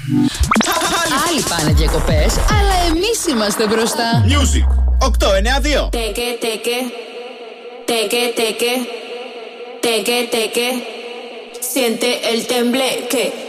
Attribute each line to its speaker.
Speaker 1: Άλλοι πάνε διακοπές, αλλά εμείς είμαστε μπροστά.
Speaker 2: Music 892.
Speaker 3: Siente el tembleque.